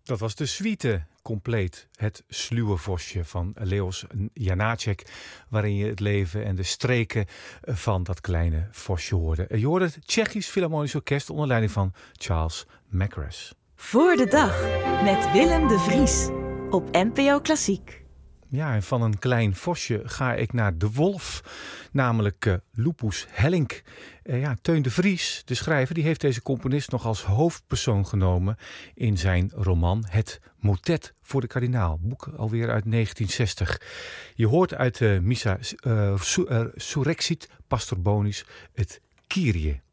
Dat was de suite compleet, het sluwe vosje van Leos Janáček, waarin je het leven en de streken van dat kleine vosje hoorde. Je hoorde het Tsjechisch Philharmonisch Orkest onder leiding van Charles Mackerras. Voor de dag met Willem de Vries op NPO Klassiek. Ja, en van een klein vosje ga ik naar de wolf, namelijk Lupus Hellink. Teun de Vries, de schrijver, die heeft deze componist nog als hoofdpersoon genomen in zijn roman Het Motet voor de kardinaal, boek alweer uit 1960. Je hoort uit de Missa Surrexit Pastor Bonis het Kyrie.